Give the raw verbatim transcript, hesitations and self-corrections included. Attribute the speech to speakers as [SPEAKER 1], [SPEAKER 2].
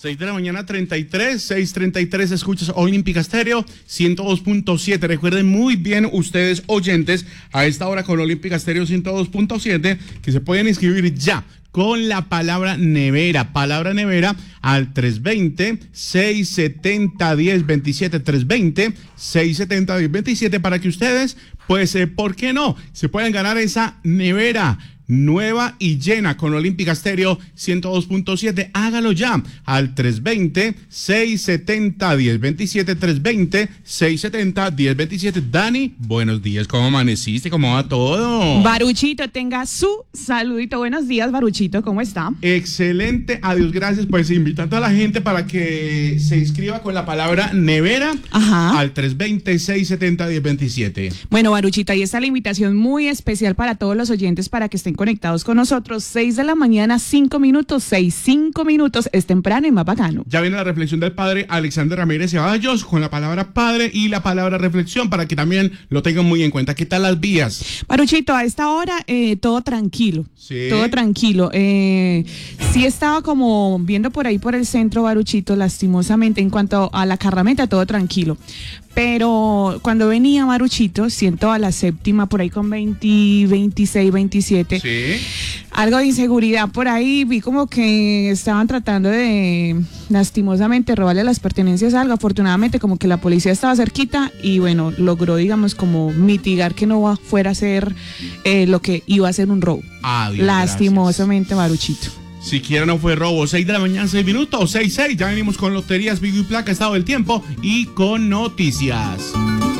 [SPEAKER 1] seis de la mañana, treinta y tres, seis treinta y tres, escuchas Olímpica Estéreo, ciento dos punto siete. Recuerden muy bien ustedes, oyentes, a esta hora con Olímpica Estéreo ciento dos punto siete, que se pueden inscribir ya con la palabra nevera, palabra nevera al tres veinte, seis setenta, diez veintisiete, tres veinte, seis setenta, diez veintisiete, para que ustedes, pues, eh, ¿por qué no? Se puedan ganar esa nevera nueva y llena con Olímpica Estéreo ciento dos punto siete. Hágalo ya al tres veinte, seis setenta, diez veintisiete, tres veinte, seis setenta, diez veintisiete. Dani, buenos días, ¿cómo amaneciste? ¿Cómo va todo?
[SPEAKER 2] Baruchito, tenga su saludito. Buenos días, Baruchito, ¿cómo está?
[SPEAKER 1] Excelente, adiós, gracias. Pues invitando a la gente para que se inscriba con la palabra nevera. Ajá. Al tres veinte, seis setenta, diez veintisiete.
[SPEAKER 2] Bueno, Baruchito, ahí está la invitación muy especial para todos los oyentes para que estén conectados con nosotros. Seis de la mañana, cinco minutos, seis, cinco minutos, es temprano y más bacano.
[SPEAKER 1] Ya viene la reflexión del padre Alexander Ramírez Ceballos con la palabra padre y la palabra reflexión para que también lo tengan muy en cuenta. ¿Qué tal las vías?
[SPEAKER 2] Baruchito, a esta hora eh, todo tranquilo.
[SPEAKER 1] Sí.
[SPEAKER 2] Todo tranquilo. Eh, sí estaba como viendo por ahí por el centro, Baruchito, lastimosamente, en cuanto a la carrameta, todo tranquilo. Pero cuando venía, Baruchito, siento a la séptima por ahí con veinte, veintiséis, veintisiete.
[SPEAKER 1] Sí.
[SPEAKER 2] Algo de inseguridad por ahí, vi como que estaban tratando de, lastimosamente, robarle las pertenencias a algo. Afortunadamente, como que la policía estaba cerquita y bueno, logró, digamos, como mitigar que no fuera a ser eh, lo que iba a ser un robo.
[SPEAKER 1] Adiós,
[SPEAKER 2] lastimosamente, Baruchito.
[SPEAKER 1] Siquiera no fue robo. Seis de la mañana, seis minutos, seis, seis. Ya venimos con loterías, Vigo y Placa, estado del tiempo y con noticias.